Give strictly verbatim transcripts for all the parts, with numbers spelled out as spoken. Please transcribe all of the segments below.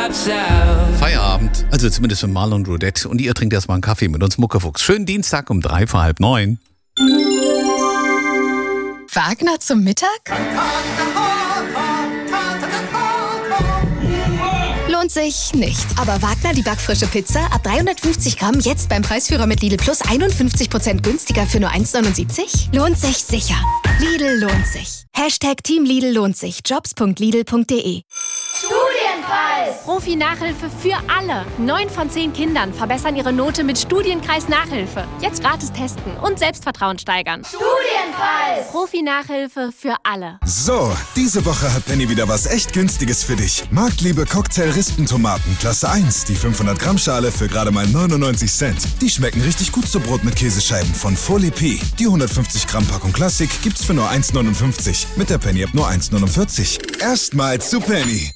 Feierabend, also zumindest für Marlon Roudette. Und ihr trinkt erstmal einen Kaffee mit uns Muckefuchs. Schönen Dienstag um drei vor halb neun. Wagner zum Mittag? Lohnt sich nicht. Aber Wagner, die backfrische Pizza, ab dreihundertfünfzig Gramm, jetzt beim Preisführer mit Lidl Plus einundfünfzig Prozent günstiger für nur eins neunundsiebzig? Lohnt sich sicher. Lidl lohnt sich. Hashtag Team Lidl lohnt sich. jobs punkt lidl punkt de. Studienpreis! Profi-Nachhilfe für alle. Neun von zehn Kindern verbessern ihre Note mit Studienkreis Nachhilfe. Jetzt gratis testen und Selbstvertrauen steigern. Studienpreis! Profi-Nachhilfe für alle. So, diese Woche hat Penny wieder was echt Günstiges für dich. Marktliebe Cocktail-Rispentomaten, Klasse eins, die fünfhundert Gramm Schale für gerade mal neunundneunzig Cent. Die schmecken richtig gut zu Brot mit Käsescheiben von Folie P. Die hundertfünfzig Gramm Packung Klassik gibt's für nur eins neunundfünfzig. Mit der Penny-App nur eins neunundvierzig. Erstmals zu Penny.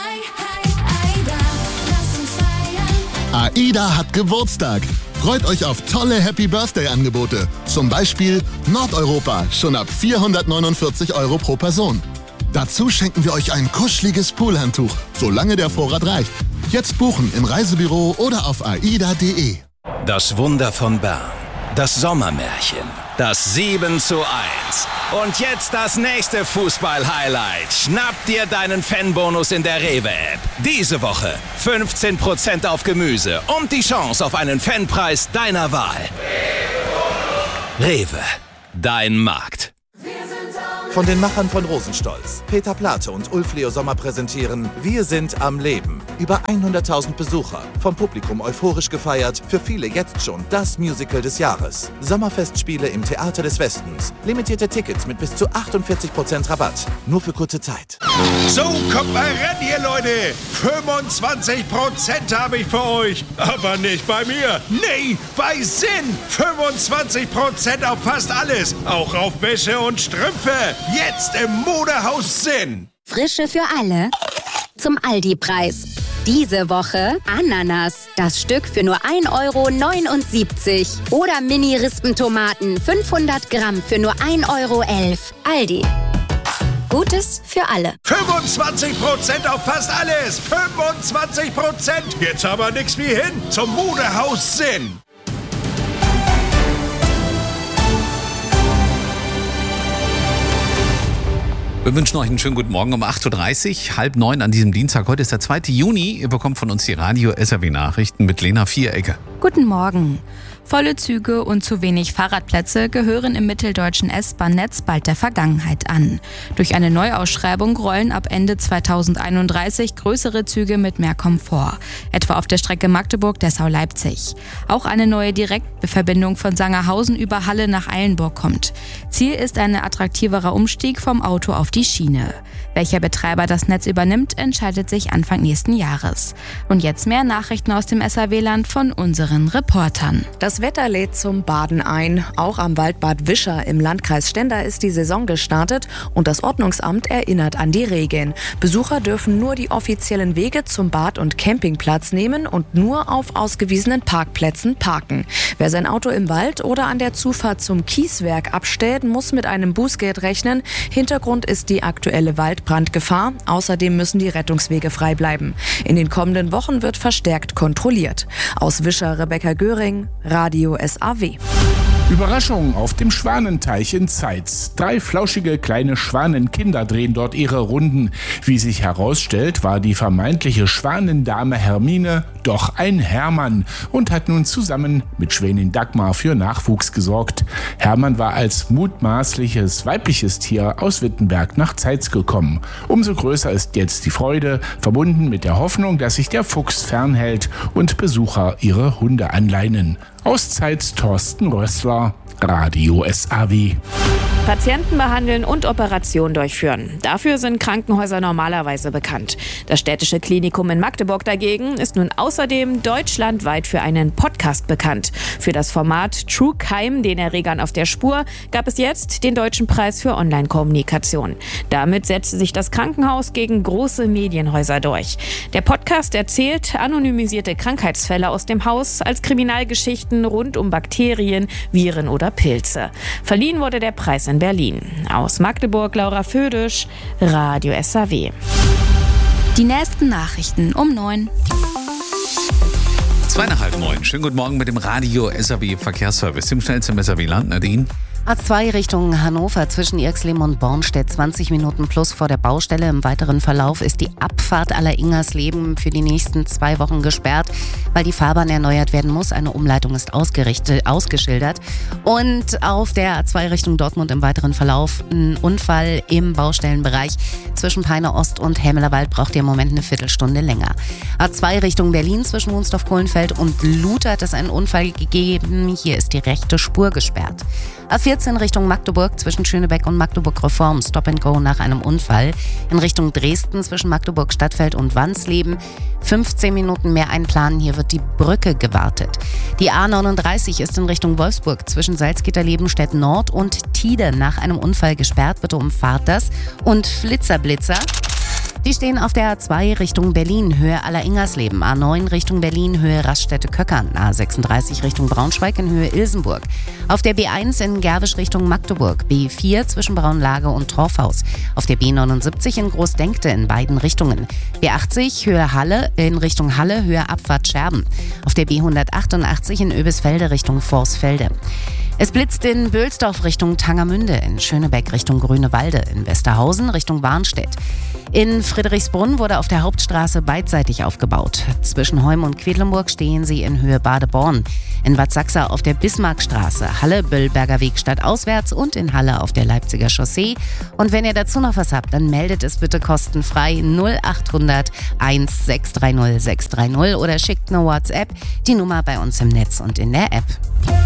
AIDA hat Geburtstag. Freut euch auf tolle Happy-Birthday-Angebote. Zum Beispiel Nordeuropa, schon ab vierhundertneunundvierzig Euro pro Person. Dazu schenken wir euch ein kuscheliges Poolhandtuch, solange der Vorrat reicht. Jetzt buchen im Reisebüro oder auf aida punkt de. Das Wunder von Bern. Das Sommermärchen. Das sieben zu eins. Und jetzt das nächste Fußball-Highlight. Schnapp dir deinen Fanbonus in der Rewe-App. Diese Woche fünfzehn Prozent auf Gemüse und die Chance auf einen Fanpreis deiner Wahl. Rewe, dein Markt. Von den Machern von Rosenstolz, Peter Plate und Ulf Leo Sommer präsentieren Wir sind am Leben. Über hunderttausend Besucher, vom Publikum euphorisch gefeiert, für viele jetzt schon das Musical des Jahres. Sommerfestspiele im Theater des Westens. Limitierte Tickets mit bis zu achtundvierzig Prozent Rabatt. Nur für kurze Zeit. So, kommt mal ran hier, Leute. fünfundzwanzig Prozent habe ich für euch. Aber nicht bei mir. Nee, bei Sinn. fünfundzwanzig Prozent auf fast alles. Auch auf Wäsche und Strümpfe. Jetzt im Modehaus Sinn. Frische für alle zum Aldi-Preis. Diese Woche Ananas, das Stück für nur ein Euro neunundsiebzig. Oder Mini-Rispentomaten, fünfhundert Gramm für nur ein Euro elf. Aldi. Gutes für alle. fünfundzwanzig Prozent auf fast alles. fünfundzwanzig Prozent. Jetzt aber nix wie hin zum Modehaus Sinn. Wir wünschen euch einen schönen guten Morgen um acht Uhr dreißig, halb neun an diesem Dienstag. Heute ist der zweite Juni. Ihr bekommt von uns die Radio-S R W-Nachrichten mit Lena Vierecke. Guten Morgen. Volle Züge und zu wenig Fahrradplätze gehören im mitteldeutschen S-Bahn-Netz bald der Vergangenheit an. Durch eine Neuausschreibung rollen ab Ende zweitausendeinunddreißig größere Züge mit mehr Komfort, etwa auf der Strecke Magdeburg-Dessau-Leipzig. Auch eine neue Direktverbindung von Sangerhausen über Halle nach Eilenburg kommt. Ziel ist ein attraktiverer Umstieg vom Auto auf die Schiene. Welcher Betreiber das Netz übernimmt, entscheidet sich Anfang nächsten Jahres. Und jetzt mehr Nachrichten aus dem S R W-Land von unseren Reportern. Das Wetter lädt zum Baden ein. Auch am Waldbad Wischer im Landkreis Stendal ist die Saison gestartet und das Ordnungsamt erinnert an die Regeln. Besucher dürfen nur die offiziellen Wege zum Bad und Campingplatz nehmen und nur auf ausgewiesenen Parkplätzen parken. Wer sein Auto im Wald oder an der Zufahrt zum Kieswerk abstellt, muss mit einem Bußgeld rechnen. Hintergrund ist die aktuelle Waldbrandgefahr. Außerdem müssen die Rettungswege frei bleiben. In den kommenden Wochen wird verstärkt kontrolliert. Aus Wischer Rebecca Göring, Radio S A W. Überraschung auf dem Schwanenteich in Zeitz. Drei flauschige kleine Schwanenkinder drehen dort ihre Runden. Wie sich herausstellt, war die vermeintliche Schwanendame Hermine doch ein Hermann und hat nun zusammen mit Schwänin Dagmar für Nachwuchs gesorgt. Hermann war als mutmaßliches weibliches Tier aus Wittenberg nach Zeitz gekommen. Umso größer ist jetzt die Freude, verbunden mit der Hoffnung, dass sich der Fuchs fernhält und Besucher ihre Hunde anleinen. Aus Zeitz Thorsten Rössler, Radio S A W. Patienten behandeln und Operationen durchführen. Dafür sind Krankenhäuser normalerweise bekannt. Das städtische Klinikum in Magdeburg dagegen ist nun außerdem deutschlandweit für einen Podcast bekannt. Für das Format True Crime, den Erregern auf der Spur, gab es jetzt den Deutschen Preis für Online-Kommunikation. Damit setzte sich das Krankenhaus gegen große Medienhäuser durch. Der Podcast erzählt anonymisierte Krankheitsfälle aus dem Haus als Kriminalgeschichten rund um Bakterien, Viren oder Pilze. Verliehen wurde der Preis in Berlin. Aus Magdeburg, Laura Födisch, Radio S A W. Die nächsten Nachrichten um neun. Zweieinhalb neun. Schönen guten Morgen mit dem Radio S R W Verkehrsservice. Im schnellsten S R W-Land, Nadine. A zwei Richtung Hannover zwischen Irxleben und Bornstedt, zwanzig Minuten plus vor der Baustelle. Im weiteren Verlauf ist die Abfahrt aller Ingersleben für die nächsten zwei Wochen gesperrt, weil die Fahrbahn erneuert werden muss. Eine Umleitung ist ausgerichtet, ausgeschildert. Und auf der A zwei Richtung Dortmund im weiteren Verlauf ein Unfall im Baustellenbereich. Zwischen Peine Ost und Hämelerwald braucht ihr im Moment eine Viertelstunde länger. A zwei Richtung Berlin zwischen Wunstorf-Kohlenfeld und Luth hat es einen Unfall gegeben. Hier ist die rechte Spur gesperrt. A vierzehn Richtung Magdeburg zwischen Schönebeck und Magdeburg-Reform. Stop and Go nach einem Unfall. In Richtung Dresden zwischen Magdeburg-Stadtfeld und Wansleben. fünfzehn Minuten mehr einplanen. Hier wird die Brücke gewartet. Die A neununddreißig ist in Richtung Wolfsburg zwischen Salzgitter-Lebenstedt Nord und Tide nach einem Unfall gesperrt. Bitte umfahrt das. Und Flitzerblitzer. Die stehen auf der A zwei Richtung Berlin, Höhe Aller-Ingersleben, A neun Richtung Berlin, Höhe Raststätte-Köckern, A sechsunddreißig Richtung Braunschweig in Höhe Ilsenburg, auf der B eins in Gerwisch Richtung Magdeburg, B vier zwischen Braunlage und Torfhaus, auf der B neunundsiebzig in Großdenkte in beiden Richtungen, B achtzig Höhe Halle in Richtung Halle, Höhe Abfahrt Scherben, auf der B hundertachtundachtzig in Oebisfelde Richtung Vorsfelde. Es blitzt in Bülsdorf Richtung Tangermünde, in Schönebeck Richtung Grünewalde, in Westerhausen Richtung Warnstedt. In Friedrichsbrunn wurde auf der Hauptstraße beidseitig aufgebaut. Zwischen Heum und Quedlinburg stehen sie in Höhe Badeborn. In Bad Sachsa auf der Bismarckstraße, Halle-Böllberger Weg stadtauswärts und in Halle auf der Leipziger Chaussee. Und wenn ihr dazu noch was habt, dann meldet es bitte kostenfrei null achthundert eins sechs drei null sechs drei null oder schickt eine WhatsApp, die Nummer bei uns im Netz und in der App.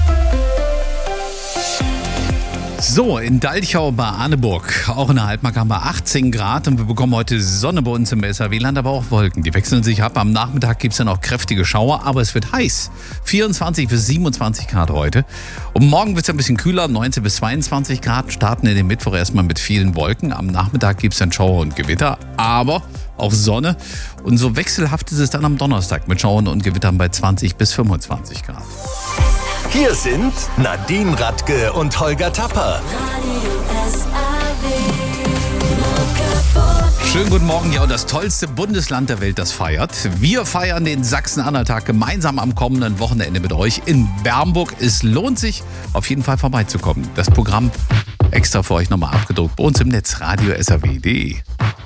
So, in Dalchau bei Arneburg, auch in der Halbmarke haben wir achtzehn Grad und wir bekommen heute Sonne bei uns im S R W-Land, aber auch Wolken. Die wechseln sich ab. Am Nachmittag gibt es dann auch kräftige Schauer, aber es wird heiß. vierundzwanzig bis siebenundzwanzig Grad heute. Und morgen wird es ein bisschen kühler, neunzehn bis zweiundzwanzig Grad. Starten in den Mittwoch erstmal mit vielen Wolken. Am Nachmittag gibt es dann Schauer und Gewitter, aber auch Sonne. Und so wechselhaft ist es dann am Donnerstag mit Schauern und Gewittern bei zwanzig bis fünfundzwanzig Grad. Hier sind Nadine Radke und Holger Tapper. Schönen guten Morgen, ja, und das tollste Bundesland der Welt, das feiert. Wir feiern den Sachsen-Anhalt-Tag gemeinsam am kommenden Wochenende mit euch in Bernburg. Es lohnt sich, auf jeden Fall vorbeizukommen. Das Programm extra für euch nochmal abgedruckt bei uns im Netz, radio s r w punkt d e.